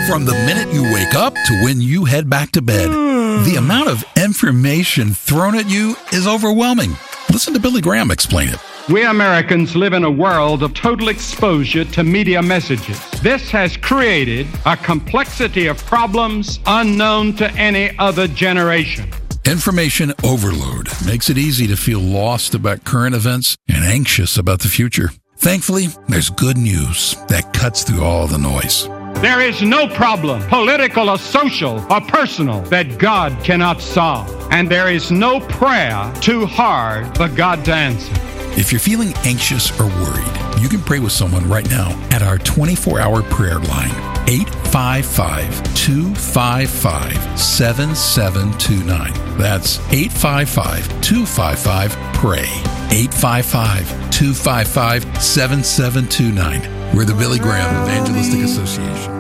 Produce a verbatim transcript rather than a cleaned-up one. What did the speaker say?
From the minute you wake up to when you head back to bed, the amount of information thrown at you is overwhelming. Listen to Billy Graham explain it. We Americans live in a world of total exposure to media messages. This has created a complexity of problems unknown to any other generation. Information overload makes it easy to feel lost about current events and anxious about the future. Thankfully, there's good news that cuts through all the noise. There is no problem, political or social or personal, that God cannot solve. And there is no prayer too hard for God to answer. If you're feeling anxious or worried, you can pray with someone right now at our twenty-four hour prayer line, eight five five, two five five, seven seven two nine. That's eight five five, two five five, PRAY. eight five five, two five five, seven seven two nine. We're the Billy Graham Evangelistic Association.